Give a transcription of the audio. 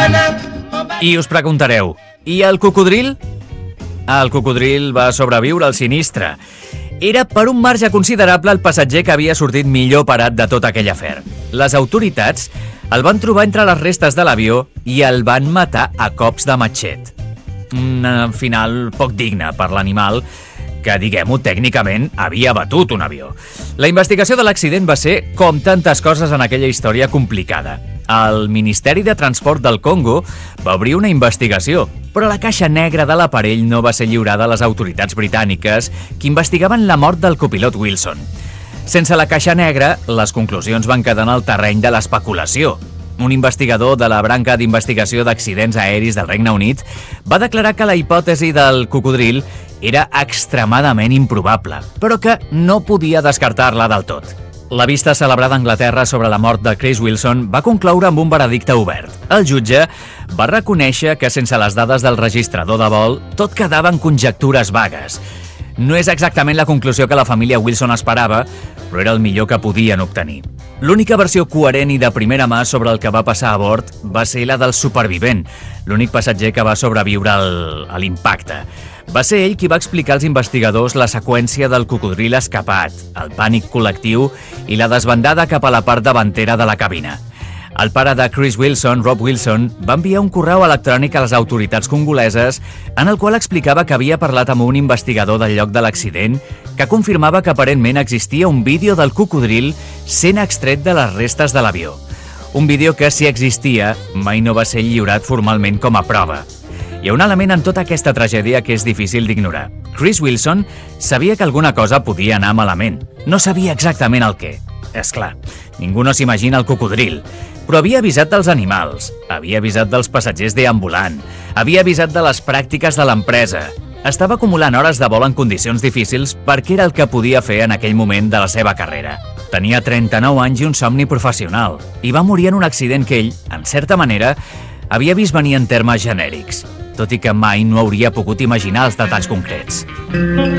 I us preguntareu, i el cocodril? El cocodril va sobreviure al sinistre. Era per un marge considerable el passatger que havia sortit millor parat de tot aquell afer. Les autoritats el van trobar entre les restes de l'avió i el van matar a cops de matxet. Un final poc digne per l'animal que, diguem-ho, tècnicament havia batut un avió. La investigació de l'accident va ser, com tantes coses en aquella història, complicada. El Ministeri de Transport del Congo va obrir una investigació, però la caixa negra de l'aparell no va ser lliurada a les autoritats britàniques que investigaven la mort del copilot Wilson. Sense la caixa negra, les conclusions van quedar en el terreny de l'especulació. Un investigador de la branca d'investigació d'accidents aeris del Regne Unit va declarar que la hipòtesi del cocodril era extremadament improbable, però que no podia descartar-la del tot. La vista celebrada a Anglaterra sobre la mort de Chris Wilson va concloure amb un veredicte obert. El jutge va reconèixer que sense les dades del registrador de vol tot quedava en conjectures vagues. No és exactament la conclusió que la família Wilson esperava, però era el millor que podien obtenir. L'única versió coherent i de primera mà sobre el que va passar a bord va ser la del supervivent, l'únic passatger que va sobreviure a l'impacte. Va ser ell qui va explicar als investigadors la seqüència del cocodril escapat, el pànic col·lectiu i la desbandada cap a la part davantera de la cabina. El pare de Chris Wilson, Rob Wilson, va enviar un correu electrònic a les autoritats congoleses en el qual explicava que havia parlat amb un investigador del lloc de l'accident que confirmava que aparentment existia un vídeo del cocodril sent extret de les restes de l'avió. Un vídeo que, si existia, mai no va ser lliurat formalment com a prova. Hi ha un element en tota aquesta tragèdia que és difícil d'ignorar. Chris Wilson sabia que alguna cosa podia anar malament. No sabia exactament el què. És clar, ningú no s'imagina el cocodril, però havia avisat dels animals, havia avisat dels passatgers deambulant, havia avisat de les pràctiques de l'empresa. Estava acumulant hores de vol en condicions difícils perquè era el que podia fer en aquell moment de la seva carrera. Tenia 39 anys i un somni professional, i va morir en un accident que ell, en certa manera, havia vist venir en termes genèrics, tot i que mai no hauria pogut imaginar els detalls concrets.